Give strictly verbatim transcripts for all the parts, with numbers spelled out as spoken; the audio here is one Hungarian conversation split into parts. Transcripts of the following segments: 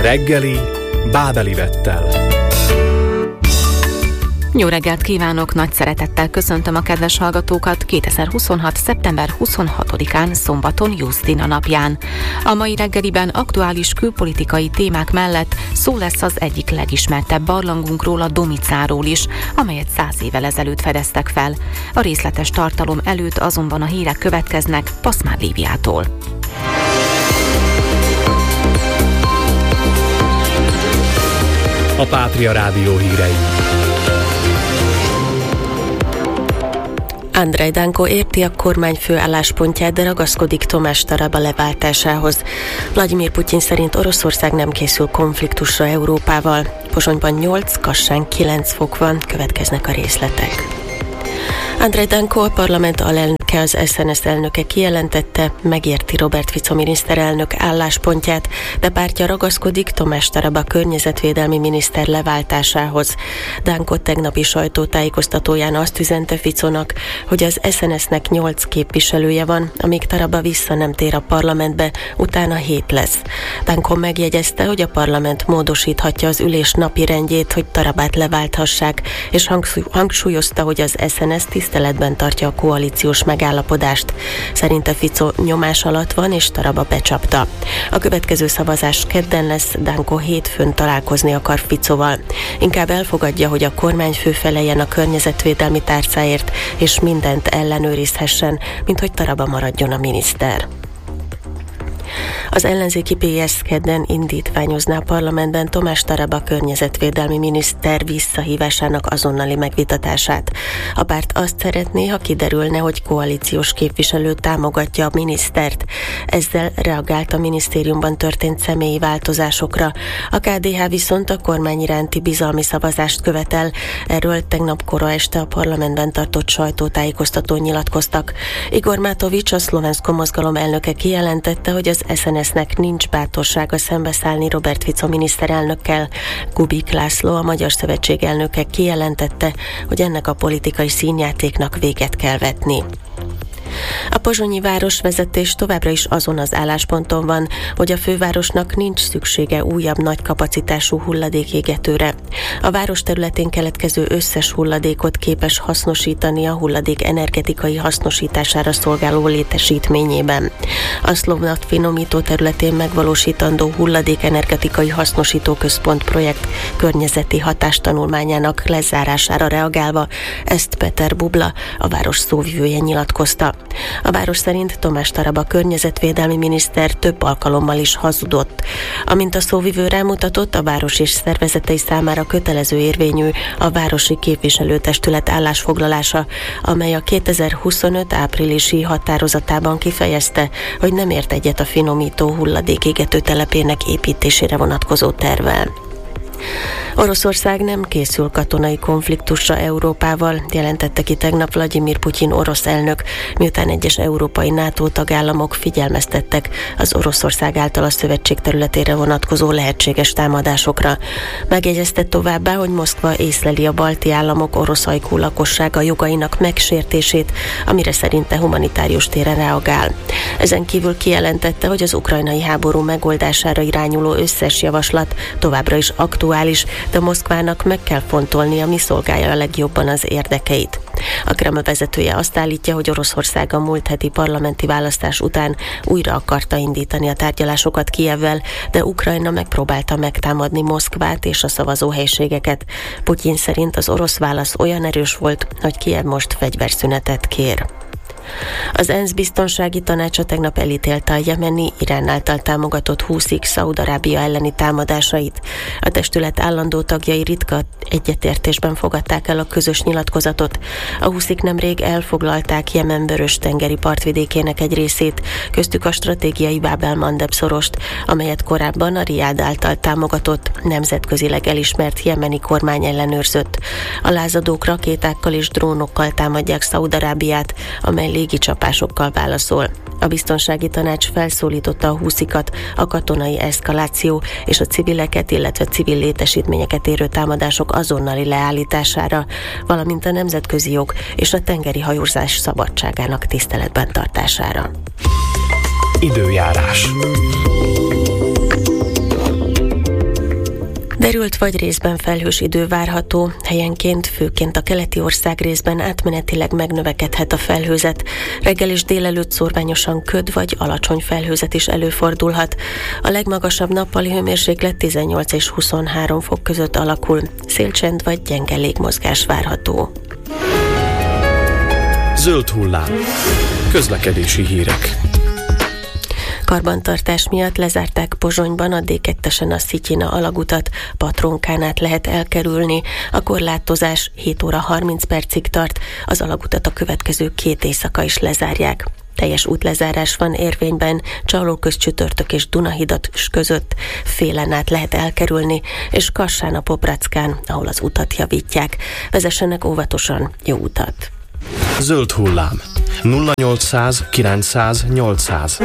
Reggeli Bábeli Vettel. Jó reggelt kívánok, nagy szeretettel köszöntöm a kedves hallgatókat kétezer-huszonhat. szeptember huszonhatodikán, szombaton, Jusztina napján. A mai reggeliben aktuális külpolitikai témák mellett szó lesz az egyik legismertebb barlangunkról, a Domicáról is, amelyet száz évvel ezelőtt fedeztek fel. A részletes tartalom előtt azonban a hírek következnek Paszmár Líviától. A Pátria Rádió hírei. Andrej Danko érti a kormányfő álláspontját, de ragaszkodik Tomás Taraba leváltásához. Vladimir Putyin szerint Oroszország nem készül konfliktusra Európával. Pozsonyban nyolc, Kassán kilenc fok van, következnek a részletek. Andrej Danko, a parlament alelnöke, az es en es elnöke kijelentette, megérti Robert Fico miniszterelnök álláspontját, de pártja ragaszkodik Tomás Taraba környezetvédelmi miniszter leváltásához. Danko tegnapi sajtótájékoztatóján azt üzente Ficónak, hogy az es en es-nek nyolc képviselője van, amíg Taraba vissza nem tér a parlamentbe, utána hét lesz. Danko megjegyezte, hogy a parlament módosíthatja az ülés napirendjét, hogy Tarabát leválthassák, és hangsúlyozta, hogy az es en es tiszteletben tartja a koalíciós megállapodást. Szerinte Fico nyomás alatt van, és Taraba becsapta. A következő szavazás kedden lesz, Danko hétfőn találkozni akar Ficóval. Inkább elfogadja, hogy a kormányfő feleljen a környezetvédelmi tárcáért, és mindent ellenőrizhessen, mint hogy Taraba maradjon a miniszter. Az ellenzéki pé es kedden indítványozná a parlamentben Tomás Taraba környezetvédelmi miniszter visszahívásának azonnali megvitatását. A párt azt szeretné, ha kiderülne, hogy koalíciós képviselő támogatja a minisztert. Ezzel reagált a minisztériumban történt személyi változásokra. A ká dé há viszont a kormány iránti bizalmi szavazást követel. Erről tegnap kora este a parlamentben tartott sajtótájékoztatón nyilatkoztak. Igor Matovics, a Szlovenszko mozgalom elnöke kijelentette, hogy az es en es-nek nincs bátorsága szembeszállni Robert Fico miniszterelnökkel. Kubik László, a Magyar Szövetség elnöke kijelentette, hogy ennek a politikai színjátéknak véget kell vetni. A pozsonyi városvezetés továbbra is azon az állásponton van, hogy a fővárosnak nincs szüksége újabb nagy kapacitású hulladékégetőre. A város területén keletkező összes hulladékot képes hasznosítani a hulladék energetikai hasznosítására szolgáló létesítményében. A Szlovnat finomító területén megvalósítandó hulladék energetikai hasznosító központ projekt környezeti hatástanulmányának lezárására reagálva ezt Peter Bubla, a város szóvivője nyilatkozta. A város szerint Tomás Taraba környezetvédelmi miniszter több alkalommal is hazudott. Amint a szóvivő rámutatott, a város és szervezetei számára kötelező érvényű a városi képviselőtestület állásfoglalása, amely a kétezer-huszonöt áprilisi határozatában kifejezte, hogy nem ért egyet a finomító hulladékégető telepének építésére vonatkozó tervvel. Oroszország nem készül katonai konfliktusra Európával, jelentette ki tegnap Vladimir Putyin orosz elnök, miután egyes európai NATO tagállamok figyelmeztettek az Oroszország által a szövetség területére vonatkozó lehetséges támadásokra. Megjegyezte továbbá, hogy Moszkva észleli a balti államok orosz ajkú lakossága jogainak megsértését, amire szerinte humanitárius téren reagál. Ezen kívül kijelentette, hogy az ukrajnai háború megoldására irányuló összes javaslat továbbra is aktuális, de Moszkvának meg kell fontolnia, mi szolgálja a legjobban az érdekeit. A Kreml vezetője azt állítja, hogy Oroszország a múlt heti parlamenti választás után újra akarta indítani a tárgyalásokat Kijevvel, de Ukrajna megpróbálta megtámadni Moszkvát és a szavazóhelyiségeket. Putyin szerint az orosz válasz olyan erős volt, hogy Kijev most fegyverszünetet kér. Az ENSZ biztonsági tanácsa tegnap elítélte a jemeni, Irán által támogatott húszik Szaúd-Arábia elleni támadásait. A testület állandó tagjai ritka egyetértésben fogadták el a közös nyilatkozatot. A húszik nemrég elfoglalták Jemen vörös-tengeri partvidékének egy részét, köztük a stratégiai Báb el-Mandeb szorost, amelyet korábban a Riád által támogatott, nemzetközileg elismert jemeni kormány ellenőrzött. A lázadók rakétákkal és drónokkal támadják Szaúd-Arábiát, amely légicsapásokkal válaszol. A biztonsági tanács felszólította a húszikat a katonai eszkaláció és a civileket, illetve civil létesítményeket érő támadások azonnali leállítására, valamint a nemzetközi jog és a tengeri hajózás szabadságának tiszteletben tartására. Időjárás. Kimerült vagy részben felhős idő várható, helyenként, főként a keleti ország részben átmenetileg megnövekedhet a felhőzet. Reggel és délelőtt szórványosan köd vagy alacsony felhőzet is előfordulhat. A legmagasabb nappali hőmérséklet tizennyolc és huszonhárom fok között alakul. Szélcsend vagy gyenge légmozgás várható. Zöld hullám. Közlekedési hírek. Karbantartás miatt lezárták Pozsonyban a dé kettesen a Szityina alagutat, Patronkán át lehet elkerülni. A korlátozás hét óra harminc percig tart, az alagutat a következő két éjszaka is lezárják. Teljes útlezárás van érvényben Csalóköz-Csütörtök és Dunahidat között, félen át lehet elkerülni, és Kassán a Poprackán, ahol az utat javítják. Vezessenek óvatosan, jó utat! Zöld hullám. nulla nyolcszáz kilencszáz nyolcszáz.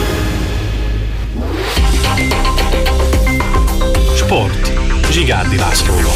Sport. Zsigárdi Lászlóval.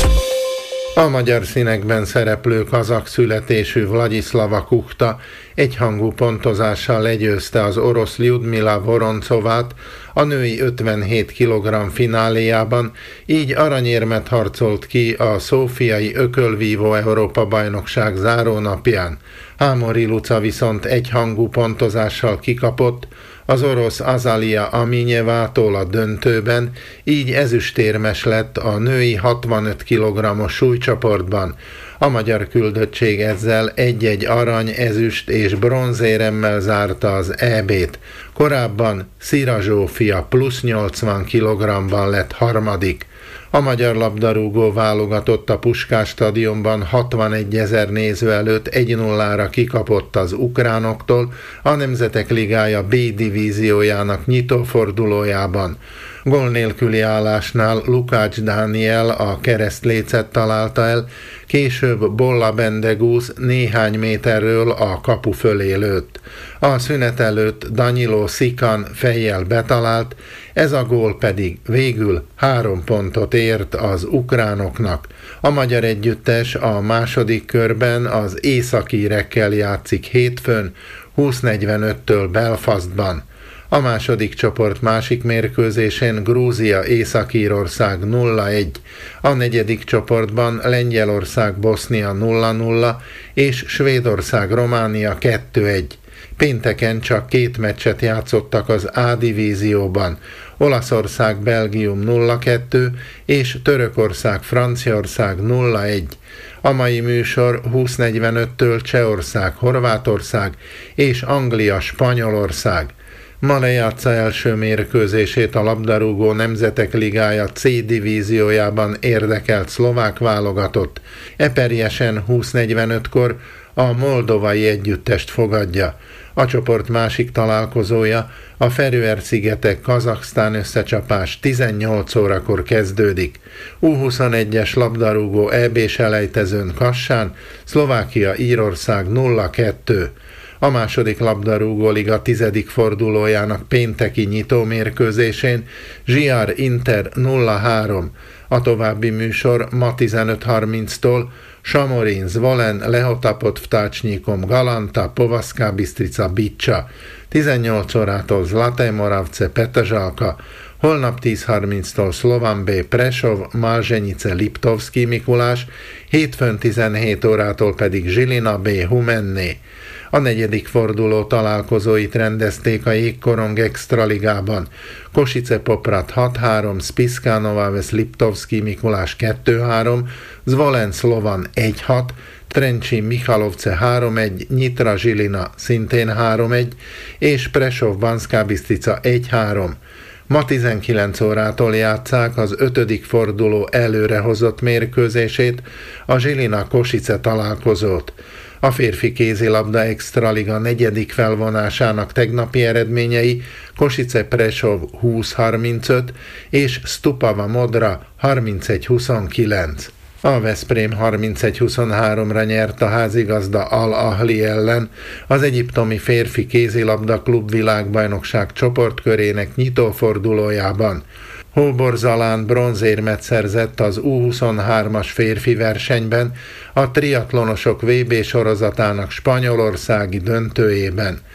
A magyar színekben szereplő kazak születésű Vladislava Kuchta egyhangú pontozással legyőzte az orosz Lyudmila Voroncovát a női ötvenhét kilogramm fináléjában, így aranyérmet harcolt ki a szófiai ökölvívó Európa-bajnokság zárónapján. Hámori Luca viszont egyhangú pontozással kikapott az orosz Azalia Aminyevától a döntőben, így ezüstérmes lett a női hatvanöt kilogrammos súlycsoportban. A magyar küldöttség ezzel egy-egy arany, ezüst és bronzéremmel zárta az é bét. Korábban Szira Zsófia plusz nyolcvan kilogrammban lett harmadik. A magyar labdarúgó válogatott a Puskás stadionban hatvanegyezer néző előtt egy nullára kikapott az ukránoktól a Nemzetek Ligája B divíziójának nyitófordulójában. Gól nélküli állásnál Lukács Dániel a keresztlécet találta el, később Bolla Bendegúz néhány méterről a kapu fölé lőtt. A szünet előtt Danilo Sikan fejjel betalált, ez a gól pedig végül három pontot ért az ukránoknak. A magyar együttes a második körben az északírekkel játszik hétfőn húsz negyvenöttől Belfastban. A második csoport másik mérkőzésén Grúzia Észak-Írország nulla egy, a negyedik csoportban Lengyelország Bosznia nulla nulla és Svédország Románia kettő egy. Pénteken csak két meccset játszottak az A divízióban, Olaszország Belgium nulla kettő és Törökország Franciaország nulla egy. A mai műsor húsz negyvenöttől Csehország Horvátország és Anglia Spanyolország. Ma lejátsza első mérkőzését a labdarúgó Nemzetek Ligája C divíziójában érdekelt szlovák válogatott. Eperjesen húsz negyvenötkor a moldovai együttest fogadja. A csoport másik találkozója, a Feröer-szigetek Kazaksztán összecsapás tizennyolc órakor kezdődik. U huszonegyes labdarúgó é bés elejtezőn Kassán, Szlovákia Írország nulla kettő. A második labdarúgó liga tizedik fordulójának pénteki nyitómérkőzésén Zsiar Inter nulla három. A további műsor ma tizenöt harminctól Samorin Zvolen Lehotapot Vtácsnyikom Galanta Povaszká Bistrica Bicsa, tizennyolc órától Zlataj Moravce Petezsalka, holnap tíz harminctól Slovan B Prešov Malzenice Liptovský Mikulás, hétfőn tizenhét órától pedig Žilina B Humenné. A negyedik forduló találkozóit rendezték a Jégkorong Extraligában. Kosice Poprad hat három, Spišská Nová Ves Liptovský Mikulás kettő három, Zvolen Slovan egy hat, Trenčín Michalovce három egy, Nyitra Žilina szintén három egy, és Prešov Banská Bystrica egy három. Ma tizenkilenc órától játsszák az ötödik forduló előrehozott mérkőzését, a Žilina Košice találkozót. A férfi kézilabda Extraliga negyedik felvonásának tegnapi eredményei Košice Prešov húsz harmincöt és Stupava Modra harmincegy huszonkilenc. A Veszprém harmincegy huszonháromra nyert a házigazda Al-Ahli ellen az egyiptomi férfi kézilabda klub világbajnokság csoportkörének nyitófordulójában. Hóbor Zalán bronzérmet szerzett az U huszonhármas férfi versenyben a triatlonosok vé bé sorozatának spanyolországi döntőjében.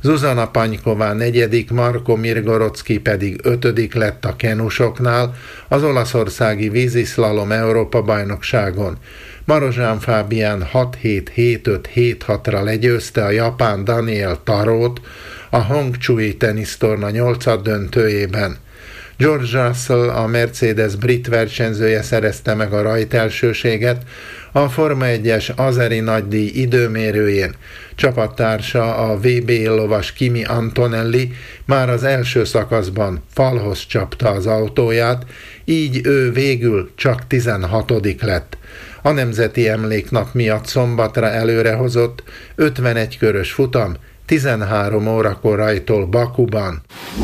Zuzana Panyková negyedik, Marko Mirgorodszki pedig ötödik lett a kenusoknál az olaszországi víziszlalom Európa-bajnokságon. Marozsán Fábián hat hét hét öt hét hatra legyőzte a japán Daniel Tarót a Hangcsui tenisztorna nyolcad döntőjében. George Russell, a Mercedes brit versenyzője szerezte meg a rajtelsőséget a Forma egyes azeri nagydíj időmérőjén. Csapattársa, a vé bé lovas Kimi Antonelli már az első szakaszban falhoz csapta az autóját, így ő végül csak tizenhatodik lett. A Nemzeti Emléknap miatt szombatra előrehozott ötvenegy körös futam tizenhárom órakor rajtol Bakuban.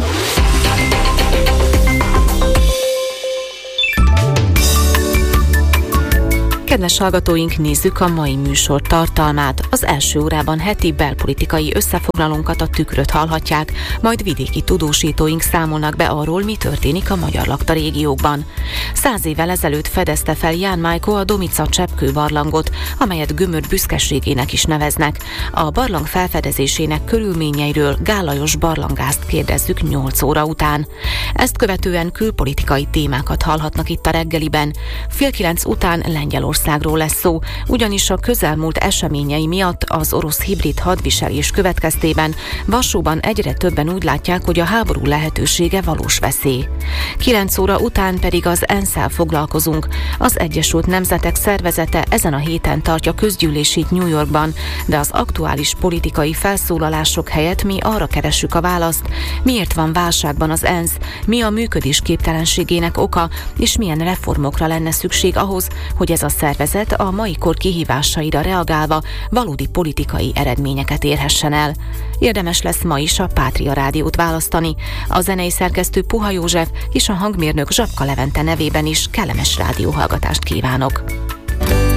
Kedves hallgatóink, nézzük a mai műsor tartalmát. Az első órában heti belpolitikai összefoglalónkat, a Tükröt hallhatják, majd vidéki tudósítóink számolnak be arról, mi történik a magyar lakta régiókban. Száz évvel ezelőtt fedezte fel Ján Majko a Domica cseppkő barlangot, amelyet Gömör büszkeségének is neveznek. A barlang felfedezésének körülményeiről Gál Lajos barlangászt kérdezzük nyolc óra után. Ezt követően külpolitikai témákat hallhatnak itt a reggeliben. Fél kilenc után Lengyelország Ról lesz szó, ugyanis a közelmúlt eseményei miatt az orosz hibrid hadviselés következtében Varsóban egyre többen úgy látják, hogy a háború lehetősége valós veszély. kilenc óra után pedig az ENSZ-szel foglalkozunk. Az Egyesült Nemzetek Szervezete ezen a héten tartja közgyűlését New Yorkban, de az aktuális politikai felszólalások helyett mi arra keressük a választ, miért van válságban az ENSZ, mi a működésképtelenségének oka, és milyen reformokra lenne szükség ahhoz, hogy ez a szervezet a mai kor kihívásaira reagálva valódi politikai eredményeket érhessen el. Érdemes lesz ma is a Pátria Rádiót választani. A zenei szerkesztő Puha József és a hangmérnök Zsapka Levente nevében is kellemes rádióhallgatást kívánok.